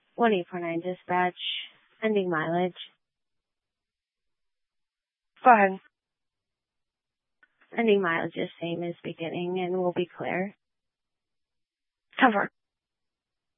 1849 dispatch. Ending mileage. Go ahead. Ending mileage is same as beginning and will be clear. Cover.